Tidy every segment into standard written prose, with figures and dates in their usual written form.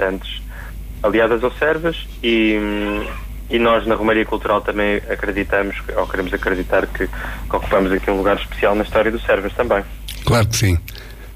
visitantes aliadas ao Servas, e nós na Romaria Cultural também acreditamos, ou queremos acreditar, que ocupamos aqui um lugar especial na história do Servas também. Claro que sim.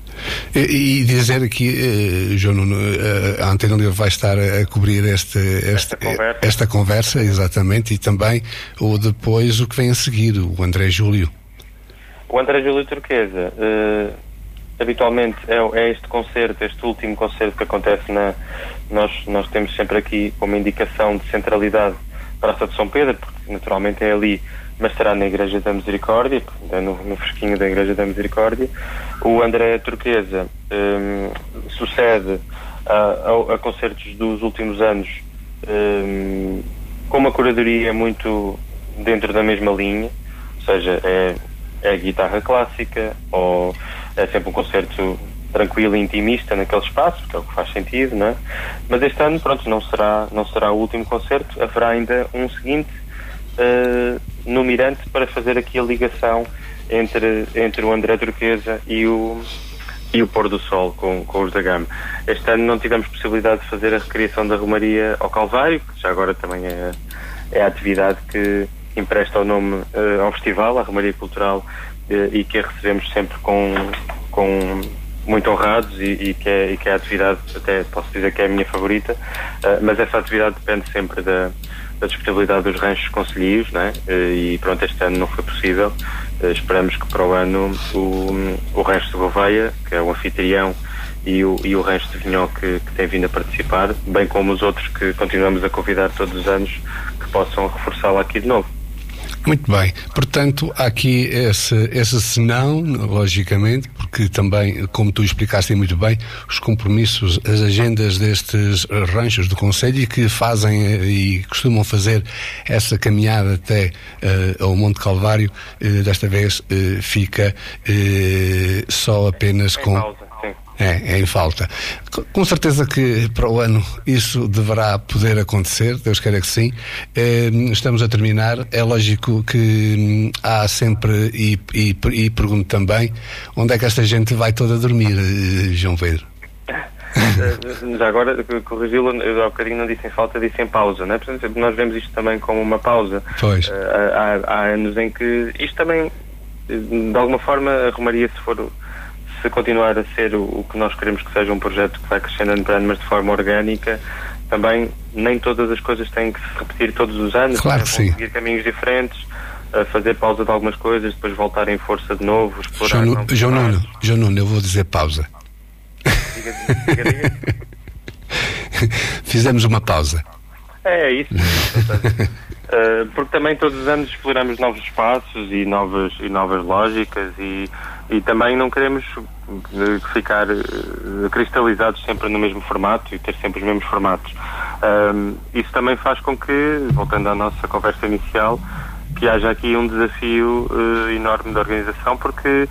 E dizer aqui, João Nuno, a Antena Livre vai estar a cobrir esta conversa, exatamente, e também depois o que vem a seguir, o André Júlio. O André Júlio Turquesa, habitualmente é este concerto, este último concerto que acontece nós temos sempre aqui como indicação de centralidade Praça de São Pedro, porque naturalmente é ali, mas será na Igreja da Misericórdia, no fresquinho da Igreja da Misericórdia. O André Turquesa sucede a concertos dos últimos anos com uma curadoria muito dentro da mesma linha, ou seja, é guitarra clássica, ou é sempre um concerto tranquilo e intimista naquele espaço, que é o que faz sentido, não é? Mas este ano, pronto, não será o último concerto, haverá ainda um seguinte no Mirante, para fazer aqui a ligação entre o André Turquesa e o Pôr do Sol com os da Gama. Este ano não tivemos possibilidade de fazer a recriação da Romaria ao Calvário, que já agora também é a atividade que empresta o nome ao festival, à Romaria Cultural, e que a recebemos sempre com muito honrados, e que é a atividade, até posso dizer que é a minha favorita, mas essa atividade depende sempre da disponibilidade dos ranchos concelhios, não é? E pronto, este ano não foi possível. Esperamos que para o ano o rancho de Gouveia, que é o anfitrião, e o rancho de Vinhó, que tem vindo a participar, bem como os outros que continuamos a convidar todos os anos, que possam reforçá-la aqui de novo. Muito bem, portanto há aqui esse senão, logicamente, porque também, como tu explicaste muito bem, os compromissos, as agendas destes ranchos do concelho, que fazem e costumam fazer essa caminhada até ao Monte Calvário, desta vez fica só apenas com... Pausa. É em falta. Com certeza que para o ano isso deverá poder acontecer, Deus queira que sim. Estamos a terminar. É lógico que há sempre, e pergunto também, onde é que esta gente vai toda dormir, João Pedro? Já agora, corrigi-lo, eu há bocadinho não disse em falta, disse em pausa, não é? Portanto, nós vemos isto também como uma pausa. Pois. Há anos em que isto também, de alguma forma, a Romaria, se continuar a ser o que nós queremos que seja, um projeto que vai crescendo ano para ano, mas de forma orgânica, também nem todas as coisas têm que se repetir todos os anos. Claro que sim. Seguir caminhos diferentes, fazer pausa de algumas coisas, depois voltar em força de novo, explorar. João Nuno, eu vou dizer pausa. Diga. Fizemos uma pausa. É isso. Porque também todos os anos exploramos novos espaços e novas lógicas, e também não queremos ficar cristalizados sempre no mesmo formato e ter sempre os mesmos formatos. Isso também faz com que, voltando à nossa conversa inicial, que haja aqui um desafio enorme de organização, porque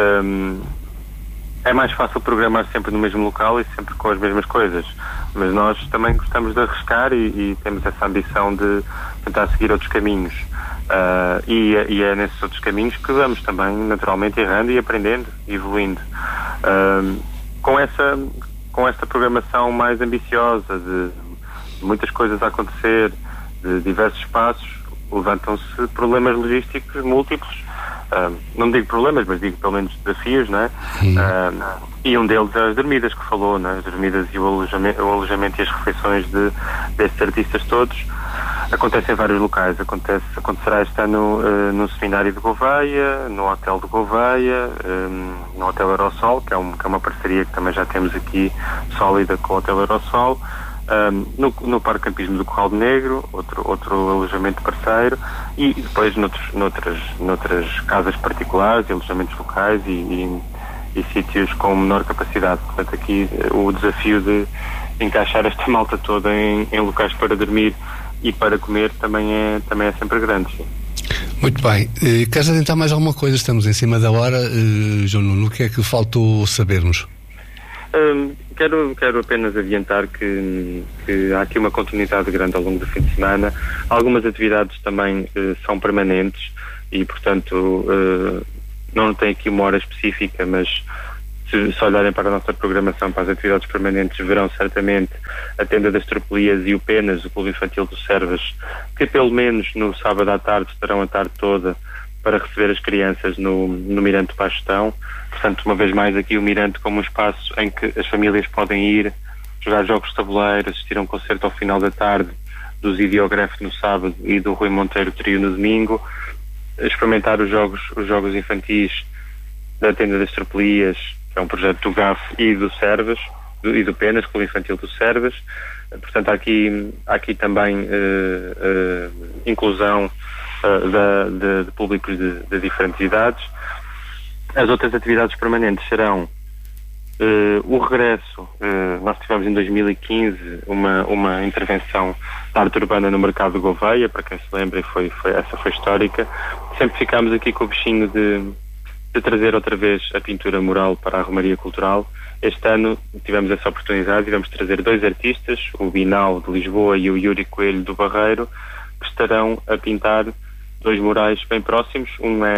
é mais fácil programar sempre no mesmo local e sempre com as mesmas coisas, mas nós também gostamos de arriscar e temos essa ambição de tentar seguir outros caminhos, e é nesses outros caminhos que vamos também naturalmente errando e aprendendo e evoluindo, com esta programação mais ambiciosa, de muitas coisas a acontecer, de diversos espaços. Levantam-se problemas logísticos múltiplos, não digo problemas, mas digo pelo menos desafios, não é? E um deles é as dormidas que falou, não é? As dormidas e o alojamento e as refeições destes artistas todos. Acontece em vários locais. Acontecerá este ano no Seminário de Gouveia, no Hotel de Gouveia, no Hotel Aerosol, que é uma parceria que também já temos aqui sólida com o Hotel Aerosol. No Parque Campismo do Corral de Negro, outro alojamento parceiro, e depois noutras casas particulares, alojamentos locais e sítios com menor capacidade. Portanto, aqui o desafio de encaixar esta malta toda em locais para dormir e para comer também é sempre grande. Sim. Muito bem. Queres adiantar mais alguma coisa? Estamos em cima da hora. João Nuno, o que é que faltou sabermos? Quero apenas adiantar que há aqui uma continuidade grande ao longo do fim de semana. Algumas atividades também são permanentes e, portanto, não tem aqui uma hora específica, mas Se olharem para a nossa programação, para as atividades permanentes, verão certamente a Tenda das Tropelias e o Penas, o Clube Infantil do Servas, que pelo menos no sábado à tarde estarão a tarde toda para receber as crianças no Mirante do Pastão. Portanto, uma vez mais aqui o Mirante como um espaço em que as famílias podem ir jogar jogos de tabuleiro, assistir a um concerto ao final da tarde dos Ideograf no sábado e do Rui Monteiro Trio no domingo, experimentar os jogos infantis da Tenda das Tropelias, que é um projeto do GAF e do Servas, e do Penas, Clube Infantil do Servas. Portanto, há aqui também inclusão de públicos de diferentes idades. As outras atividades permanentes serão o regresso. Nós tivemos em 2015 uma intervenção da arte urbana no mercado de Gouveia, para quem se lembra, essa foi histórica. Sempre ficámos aqui com o bichinho de trazer outra vez a pintura mural para a Romaria Cultural. Este ano tivemos essa oportunidade e vamos trazer 2 artistas, o Binal de Lisboa e o Yuri Coelho do Barreiro, que estarão a pintar 2 murais bem próximos.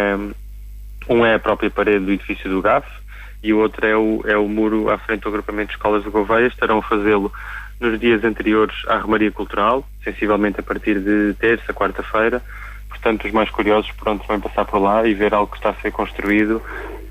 Um é a própria parede do edifício do GAF e o outro é o muro à frente do agrupamento de escolas de Gouveia. Estarão a fazê-lo nos dias anteriores à Romaria Cultural, sensivelmente a partir de terça, quarta-feira. Portanto, os mais curiosos pronto vão passar por lá e ver algo que está a ser construído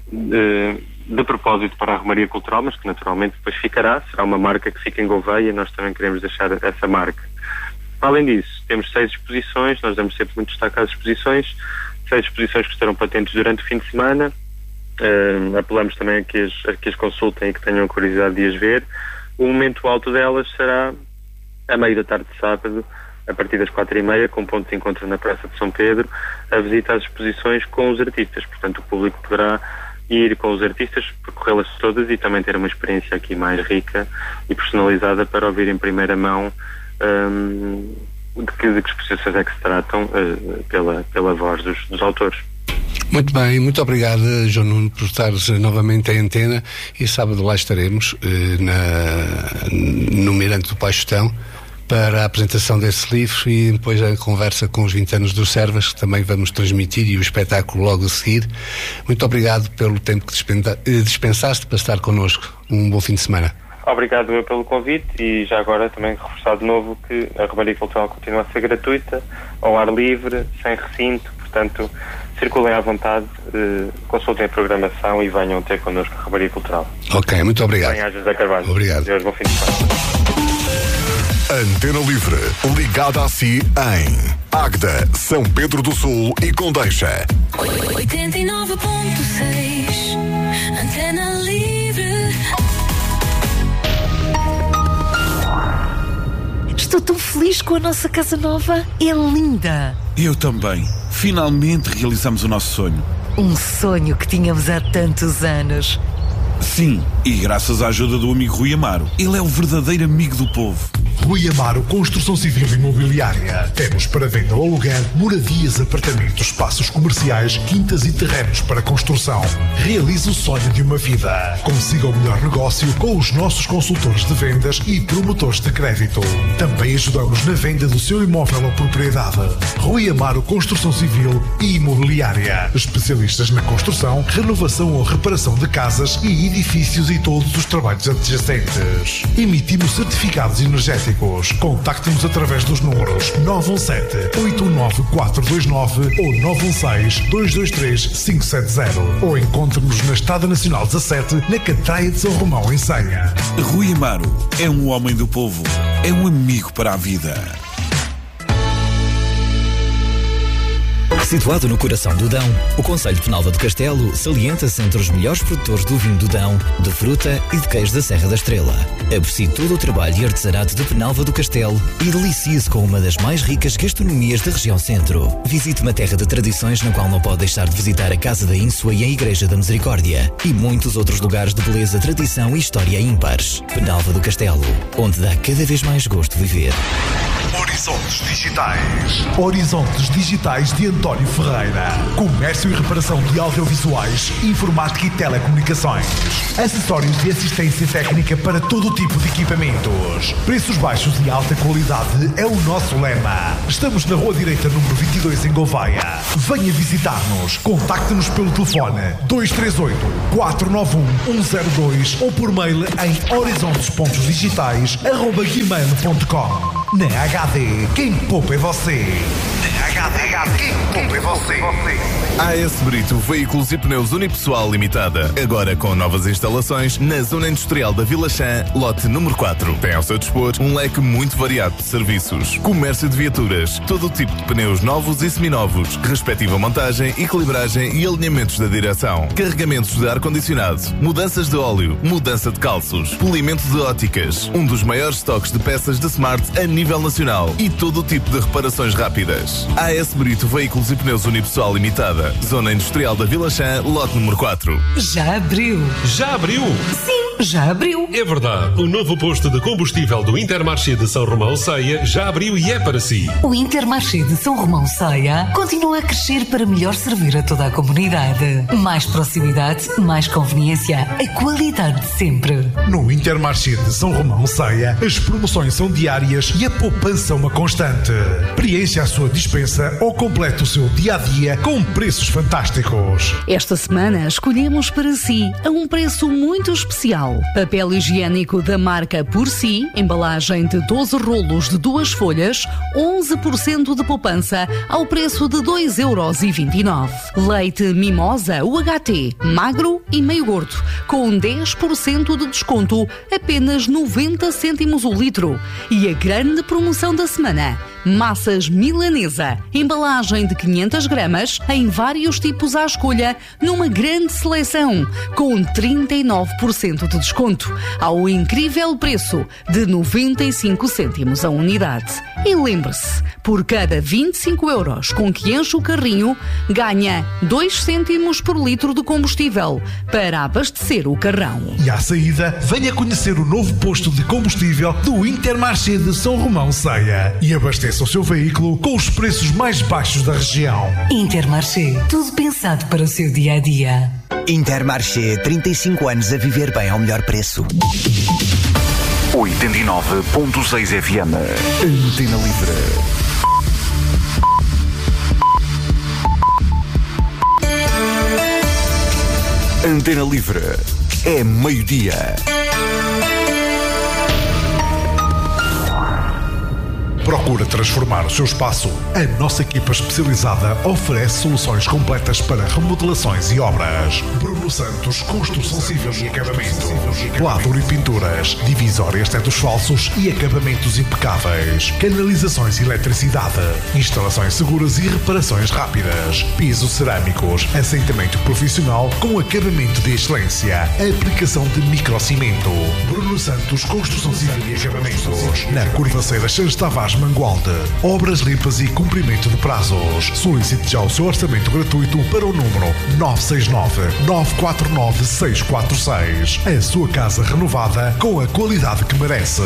de propósito para a Romaria Cultural, mas que naturalmente depois será uma marca que fica em Gouveia e nós também queremos deixar essa marca. Além disso, temos 6 exposições, nós damos sempre muito destaque às exposições, 6 exposições que estarão patentes durante o fim de semana. Apelamos também a que as consultem e que tenham curiosidade de as ver. O momento alto delas será à meia da tarde de sábado, a partir das 4h30, com ponto de encontro na Praça de São Pedro, a visitar as exposições com os artistas. Portanto, o público poderá ir com os artistas, percorrê-las todas e também ter uma experiência aqui mais rica e personalizada para ouvir em primeira mão de que exposições é que se tratam pela voz dos autores. Muito bem, muito obrigado, João Nuno, por estares novamente em antena, e sábado lá estaremos no Mirante do Pastão para a apresentação desse livro e depois a conversa com os 20 anos do Servas, que também vamos transmitir, e o espetáculo logo a seguir. Muito obrigado pelo tempo que dispensaste para estar connosco. Um bom fim de semana. Obrigado eu pelo convite e já agora também reforçar de novo que a Romaria Cultural continua a ser gratuita, ao ar livre, sem recinto, portanto circulem à vontade, consultem a programação e venham ter connosco a Romaria Cultural. Ok, muito obrigado. Venha a José Carvalho. Obrigado. Deus, bom fim de semana. Antena Livre, ligada a si em Águeda, São Pedro do Sul e Condeixa. 89.6 Antena Livre. Estou tão feliz com a nossa casa nova. É linda. Eu também. Finalmente realizamos o nosso sonho. Um sonho que tínhamos há tantos anos. Sim, e graças à ajuda do amigo Rui Amaro. Ele é o verdadeiro amigo do povo. Rui Amaro Construção Civil e Imobiliária. Temos para venda ou aluguer moradias, apartamentos, espaços comerciais, quintas e terrenos para construção. Realize o sonho de uma vida. Consiga o melhor negócio com os nossos consultores de vendas e promotores de crédito. Também ajudamos na venda do seu imóvel ou propriedade. Rui Amaro Construção Civil e Imobiliária. Especialistas na construção, renovação ou reparação de casas e edifícios e todos os trabalhos adjacentes. Emitimos certificados energéticos. Contacte-nos através dos números 917-819-429 ou 916-223-570 ou encontre-nos na Estrada Nacional 17, na Catraia de São Romão, em Senha. Rui Amaro é um homem do povo, é um amigo para a vida. Situado no coração do Dão, o concelho de Penalva do Castelo salienta-se entre os melhores produtores do vinho do Dão, de fruta e de queijo da Serra da Estrela. Aprecie todo o trabalho e artesanato de Penalva do Castelo e delicie-se com uma das mais ricas gastronomias da região centro. Visite uma terra de tradições na qual não pode deixar de visitar a Casa da Ínsua e a Igreja da Misericórdia e muitos outros lugares de beleza, tradição e história ímpares. Penalva do Castelo, onde dá cada vez mais gosto viver. Horizontes Digitais. Horizontes Digitais de António Ferreira. Comércio e reparação de audiovisuais, informática e telecomunicações. Acessórios e assistência técnica para todo tipo de equipamentos. Preços baixos e alta qualidade é o nosso lema. Estamos na Rua Direita, número 22, em Gouveia. Venha visitar-nos. Contacte-nos pelo telefone 238-491-102 ou por mail em horizontes.digitais@gmail.com. Na HD, quem poupa é você. Na HD, quem poupa é você. AS Brito Veículos e Pneus Unipessoal Limitada. Agora com novas instalações na Zona Industrial da Vila Chã, lote número 4. Tem ao seu dispor um leque muito variado de serviços. Comércio de viaturas, todo o tipo de pneus novos e seminovos, respectiva montagem, equilibragem e alinhamentos da direção. Carregamentos de ar-condicionado, mudanças de óleo, mudança de calços, polimento de óticas. Um dos maiores estoques de peças de Smart a nível nacional e todo o tipo de reparações rápidas. AS Brito Veículos e Pneus Unipessoal Limitada. Zona Industrial da Vila Chã, lote número 4. Já abriu? Já abriu? Sim, já abriu. É verdade. O novo posto de combustível do Intermarché de São Romão Ceia já abriu e é para si. O Intermarché de São Romão Ceia continua a crescer para melhor servir a toda a comunidade. Mais proximidade, mais conveniência, a qualidade de sempre. No Intermarché de São Romão Ceia, as promoções são diárias e a poupança uma constante. Preencha a sua dispensa ou complete o seu dia-a-dia com preços fantásticos. Esta semana escolhemos para si a um preço muito especial. Papel higiênico da marca Por Si, embalagem de 12 rolos de 2 folhas, 11% de poupança ao preço de 2,29€. Leite Mimosa UHT, magro e meio gordo, com 10% de desconto, apenas 90 cêntimos o litro. E a grande promoção da semana: massas milanesa, embalagem de 500 gramas, em vários tipos à escolha, numa grande seleção, com 39% de desconto, ao incrível preço de 95 cêntimos a unidade. E lembre-se, por cada 25€ com que enche o carrinho, ganha 2 cêntimos por litro de combustível para abastecer o carrão. E à saída, venha conhecer o novo posto de combustível do Intermarché de São Romão Ceia e abasteça o seu veículo com os preços mais baixos da região. Intermarché, tudo pensado para o seu dia-a-dia. Intermarché, 35 anos a viver bem ao melhor preço. 89.6 FM. Antena Livre. Antena Livre. É meio-dia. Procura transformar o seu espaço? A nossa equipa especializada oferece soluções completas para remodelações e obras. Bruno Santos, construção civil e acabamento. Pladur e pinturas, divisórias tetos falsos e acabamentos impecáveis. Canalizações e eletricidade. Instalações seguras e reparações rápidas. Pisos cerâmicos, assentamento profissional com acabamento de excelência. Aplicação de microcimento. Bruno Santos, construção civil e acabamentos. Na Curvaceira Santos Tavares Mangualde. Obras limpas e cumprimento de prazos. Solicite já o seu orçamento gratuito para o número 969-949-646. A sua casa renovada com a qualidade que merece.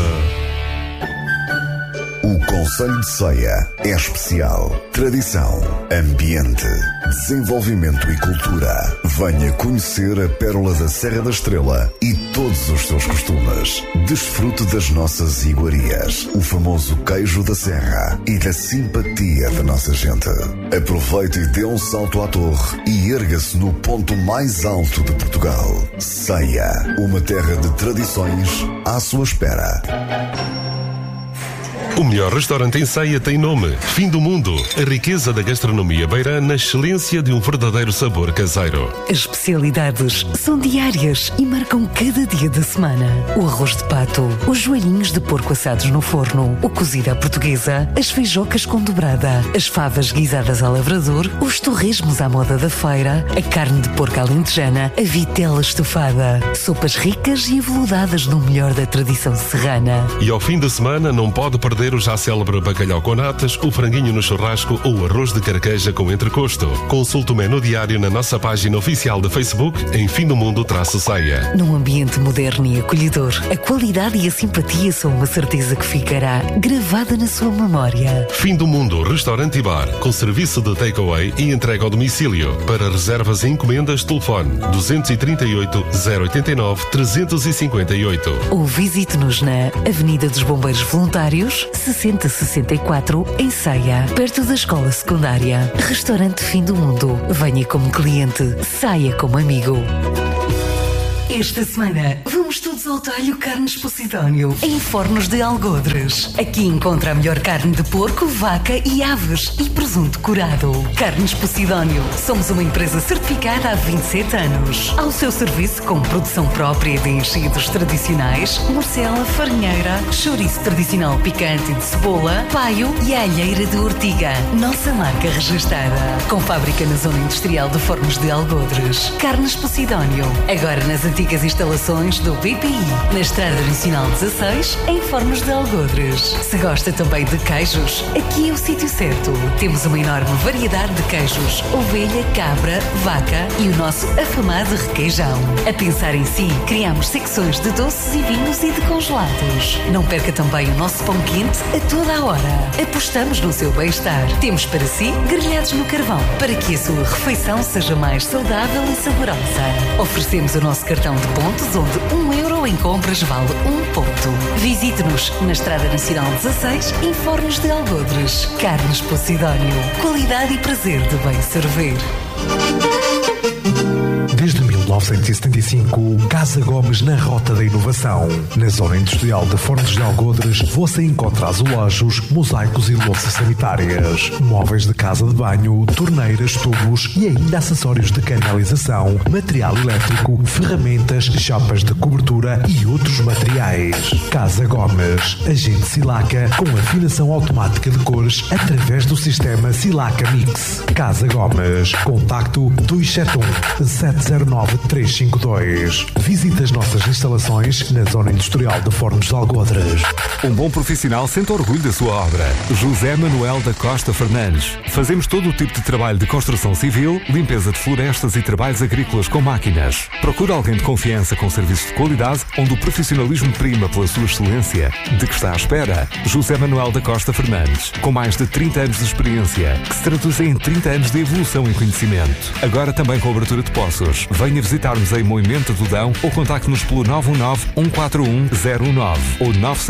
O Concelho de Ceia é especial. Tradição, ambiente, desenvolvimento e cultura. Venha conhecer a pérola da Serra da Estrela e todos os seus costumes. Desfrute das nossas iguarias, o famoso queijo da serra e da simpatia da nossa gente. Aproveite e dê um salto à torre e erga-se no ponto mais alto de Portugal. Ceia, uma terra de tradições à sua espera. O melhor restaurante em Ceia tem nome: Fim do Mundo. A riqueza da gastronomia beira na excelência de um verdadeiro sabor caseiro. As especialidades são diárias e marcam cada dia da semana. O arroz de pato, os joelhinhos de porco assados no forno, o cozido à portuguesa, as feijocas com dobrada, as favas guisadas ao lavrador, os torresmos à moda da feira, a carne de porco alentejana, a vitela estufada, sopas ricas e aveludadas no melhor da tradição serrana. E ao fim de semana não pode perder verdadeiro já célebre bacalhau com natas, o franguinho no churrasco ou o arroz de carqueja com entrecosto. Consulte o menu diário na nossa página oficial de Facebook em Fim do Mundo-Ceia. Num ambiente moderno e acolhedor, a qualidade e a simpatia são uma certeza que ficará gravada na sua memória. Fim do Mundo Restaurante e Bar, com serviço de takeaway e entrega ao domicílio. Para reservas e encomendas, telefone 238 089 358. Ou visite-nos na Avenida dos Bombeiros Voluntários, 6064, em Ceia, perto da Escola Secundária. Restaurante Fim do Mundo. Venha como cliente, saia como amigo. Esta semana, vamos todos ao talho Carnes Posidónio, em Fornos de Algodres. Aqui encontra a melhor carne de porco, vaca e aves e presunto curado. Carnes Posidónio. Somos uma empresa certificada há 27 anos. Ao seu serviço com produção própria de enchidos tradicionais, morcela, farinheira, chouriço tradicional picante de cebola, paio e alheira de ortiga. Nossa marca registada. Com fábrica na zona industrial de Fornos de Algodres. Carnes Posidónio. Agora nas antigas instalações do BPI, na Estrada Nacional 16, em Fornos de Algodres. Se gosta também de queijos, aqui é o sítio certo. Temos uma enorme variedade de queijos, ovelha, cabra, vaca e o nosso afamado requeijão. A pensar em si, criamos secções de doces e vinhos e de congelados. Não perca também o nosso pão quente a toda a hora. Apostamos no seu bem-estar. Temos para si grelhados no carvão, para que a sua refeição seja mais saudável e saborosa. Oferecemos o nosso cartão de pontos, onde €1 em compras vale 1 ponto. Visite-nos na Estrada Nacional 16, em Fornos de Algodres. Carnes Posidónio. Qualidade e prazer de bem servir. Desde 1975, Casa Gomes na Rota da Inovação. Na zona industrial de Fornos de Algodres, você encontra azulejos, mosaicos e louças sanitárias, móveis de casa de banho, torneiras, tubos e ainda acessórios de canalização, material elétrico, ferramentas, chapas de cobertura e outros materiais. Casa Gomes, agente Silaca com afinação automática de cores através do sistema Silaca Mix. Casa Gomes, contacto 271 709 352. Visite as nossas instalações na zona industrial de Fornos de Algodres. Um bom profissional sente orgulho da sua obra. José Manuel da Costa Fernandes. Fazemos todo o tipo de trabalho de construção civil, limpeza de florestas e trabalhos agrícolas com máquinas. Procure alguém de confiança com serviços de qualidade, onde o profissionalismo prima pela sua excelência. De que está à espera? José Manuel da Costa Fernandes, com mais de 30 anos de experiência, que se traduzem em 30 anos de evolução e conhecimento. Agora também com abertura de poços. Venha visitar-nos em Moimenta do Dão ou contacte-nos pelo 919-141-019 ou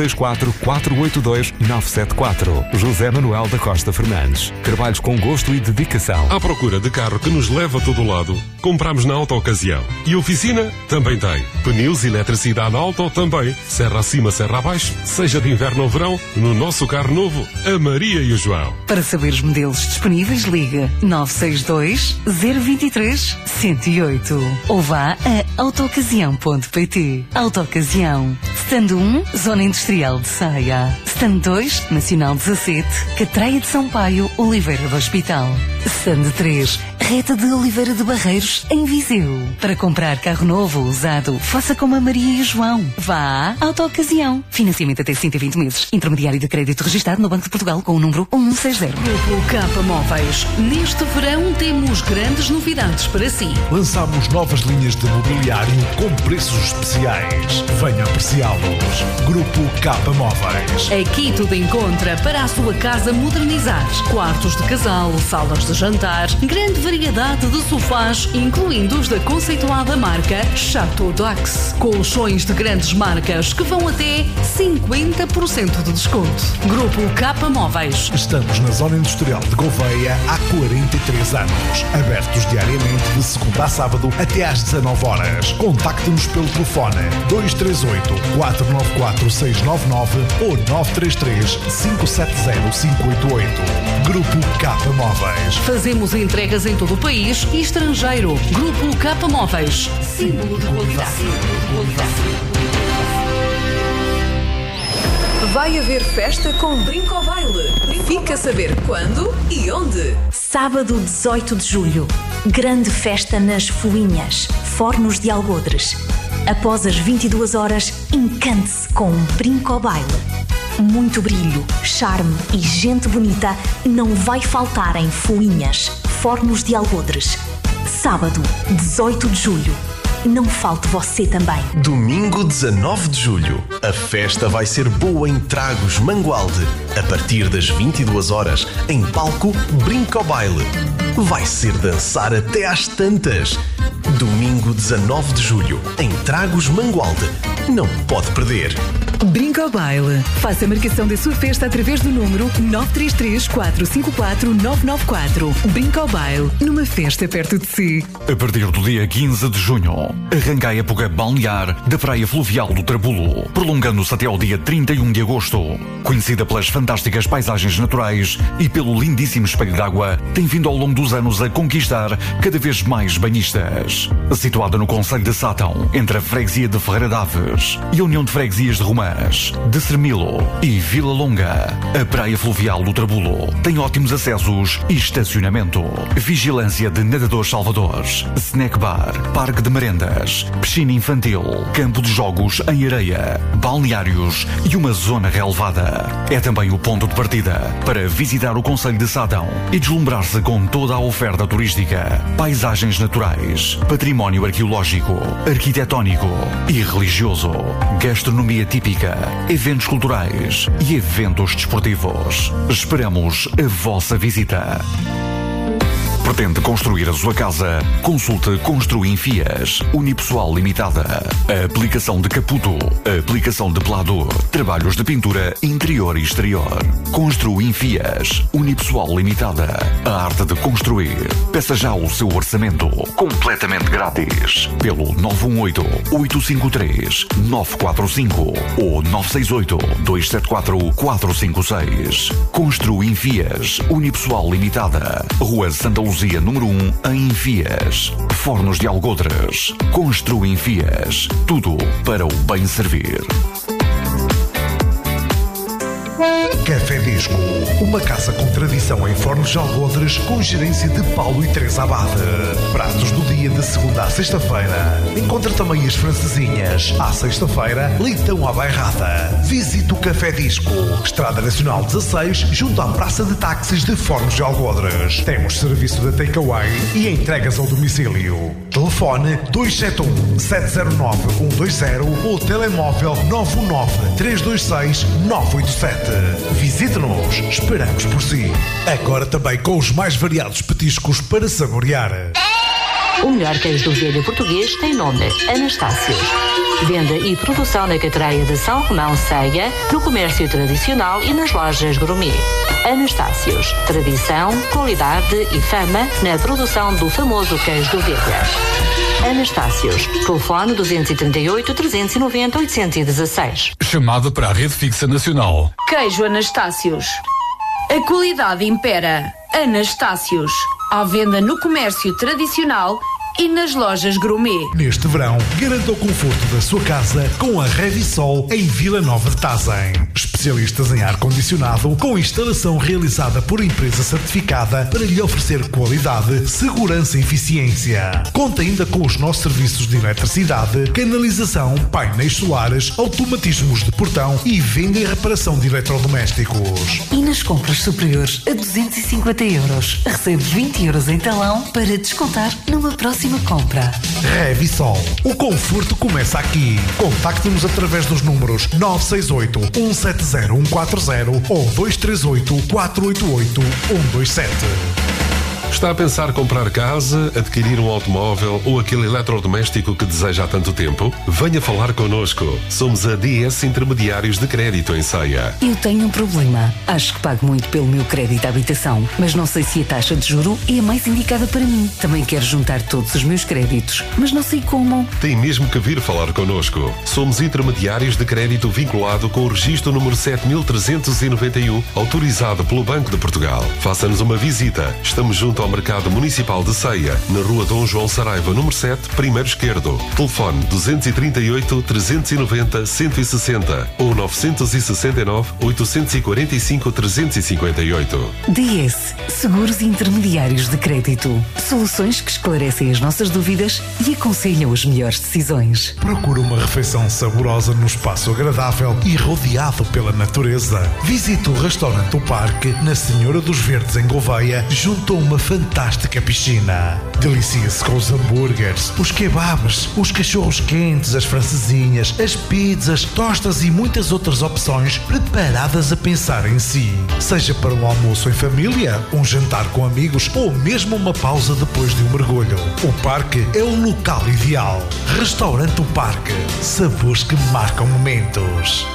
964-482-974. José Manuel da Costa Fernandes. Trabalhos com gosto e dedicação. À procura de carro que nos leva a todo lado, compramos na Auto Ocasião. E oficina também tem. Pneus e eletricidade Auto também. Serra acima, serra abaixo. Seja de inverno ou verão, no nosso carro novo, a Maria e o João. Para saber os modelos disponíveis, ligue 962 023 108 ou vá a autoocasião.pt. Autoocasião. Stand 1, Zona Industrial de Ceia. Stand 2, Nacional 17, Catreia de Sampaio, Oliveira do Hospital. Stand 3, Reta de Oliveira de Barreiros, em Viseu. Para comprar carro novo ou usado, faça como a Maria e o João. Vá à Autoocasião. Financiamento até 120 meses. Intermediário de crédito registado no Banco de Portugal com o número 1160. Grupo K Móveis. Neste verão temos grandes novidades para si. Lançamos novas linhas de mobiliário com preços especiais. Venha apreciá-los. Grupo K Móveis. Aqui tudo encontra para a sua casa modernizar. Quartos de casal, salas de jantar, grande variedade de sofás, incluindo os da conceituada marca Chateau d'Ax. Colchões de grandes marcas que vão até 50% de desconto. Grupo K Móveis. Estamos na zona industrial de Gouveia há 43 anos. Abertos diariamente de segunda a sábado até às 19 horas. Contacte-nos pelo telefone 238 494 699 ou 933 570 588. Grupo K Móveis. Fazemos entregas em todo o país e estrangeiro. Grupo K Móveis. Símbolo de qualidade. Vai haver festa com Brinco ao Baile. Fica a saber quando e onde. Sábado 18 de julho. Grande festa nas Fuinhas, Fornos de Algodres. Após as 22 horas, encante-se com Brinco ao Baile. muito brilho, charme e gente bonita não vai faltar em Fuinhas, Fornos de Algodres. Sábado, 18 de julho. Não falte você também. Domingo 19 de julho. A festa vai ser boa em Tragos Mangualde. A partir das 22 horas, em palco Brinco ao Baile. Vai ser dançar até às tantas. Domingo 19 de julho, em Tragos Mangualde. Não pode perder. Brinco ao Baile. Faça a marcação da sua festa através do número 933-454-994. Brinco ao Baile, numa festa perto de si. A partir do dia 15 de junho, arranca a época balnear da Praia Fluvial do Trabulo, prolongando-se até ao dia 31 de agosto. Conhecida pelas fantásticas paisagens naturais e pelo lindíssimo espelho d'água, tem vindo ao longo dos anos a conquistar cada vez mais banhistas. Situada no concelho de Sátão, entre a freguesia de Ferreira d'Aves e a União de Freguesias de Romãs, de Sermilo e Vila Longa, a Praia Fluvial do Trabulo tem ótimos acessos e estacionamento, vigilância de nadadores salvadores, snack bar, parque de merendas, piscina infantil, campo de jogos em areia, balneários e uma zona relevada. É também o ponto de partida para visitar o concelho de Sátão e deslumbrar-se com toda a oferta turística, paisagens naturais, património arqueológico, arquitetónico e religioso, gastronomia típica, eventos culturais e eventos desportivos. Esperamos a vossa visita. Pretende construir a sua casa? Consulte Construim Fias, Unipessoal Limitada. A aplicação de caputo, a aplicação de pelador, trabalhos de pintura interior e exterior. Construim Fias, Unipessoal Limitada. A arte de construir. Peça já o seu orçamento, completamente grátis, pelo 918-853-945 ou 968-274-456. Construim Fias, Unipessoal Limitada. Rua Santa Luzia, número 1, em Fias. Fornos de Algodres. Construem Fias. Tudo para o bem servir. Café Disco, uma casa com tradição em Fornos de Algodres, com gerência de Paulo e Teresa Abade. Pratos do dia de segunda à sexta-feira. Encontra também as francesinhas. À sexta-feira, leitão à bairrada. Visite o Café Disco, Estrada Nacional 16, junto à Praça de Táxis de Fornos de Algodres. Temos serviço de takeaway e entregas ao domicílio. Telefone 271-709-120 ou telemóvel 919-326-987. Visite-nos, esperamos por si. Agora também com os mais variados petiscos para saborear. O melhor queijo do velho português tem nome: Anastácios. Venda e produção na Catreia de São Romão Ceia, no comércio tradicional e nas lojas gourmet. Anastácios. Tradição, qualidade e fama na produção do famoso queijo do velha. Anastácios. Telefone 238-390-816. Chamada para a Rede Fixa Nacional. Queijo Anastácios. A qualidade impera. Anastácios. À venda no comércio tradicional e nas lojas gourmet. Neste verão, garanta o conforto da sua casa com a Revisol em Vila Nova de Tazem. Especialistas em ar-condicionado, com instalação realizada por empresa certificada para lhe oferecer qualidade, segurança e eficiência. Conta ainda com os nossos serviços de eletricidade, canalização, painéis solares, automatismos de portão e venda e reparação de eletrodomésticos. E nas compras superiores a 250 euros, recebe 20 euros em talão para descontar numa próxima compra. Revisol. O conforto começa aqui. Contacte-nos através dos números 968-170-140 ou 238-488-127. Está a pensar comprar casa, adquirir um automóvel ou aquele eletrodoméstico que deseja há tanto tempo? Venha falar connosco. Somos a DS Intermediários de Crédito em Ceia. Eu tenho um problema. Acho que pago muito pelo meu crédito à habitação, mas não sei se a taxa de juro é a mais indicada para mim. Também quero juntar todos os meus créditos, mas não sei como. Tem mesmo que vir falar connosco. Somos intermediários de crédito vinculado com o registro número 7391, autorizado pelo Banco de Portugal. Faça-nos uma visita. Estamos junto ao ao Mercado Municipal de Ceia, na Rua Dom João Saraiva, número 7, primeiro esquerdo. Telefone 238 390 160 ou 969 845 358. DS Seguros Intermediários de Crédito. Soluções que esclarecem as nossas dúvidas e aconselham as melhores decisões. Procura uma refeição saborosa no espaço agradável e rodeado pela natureza. Visite o restaurante O Parque, na Senhora dos Verdes, em Gouveia, junto a uma fantástica piscina. Delicie-se com os hambúrgueres, os kebabs, os cachorros quentes, as francesinhas, as pizzas, tostas e muitas outras opções preparadas a pensar em si. Seja para um almoço em família, um jantar com amigos ou mesmo uma pausa depois de um mergulho. O Parque é o local ideal. Restaurante O Parque. Sabores que marcam momentos.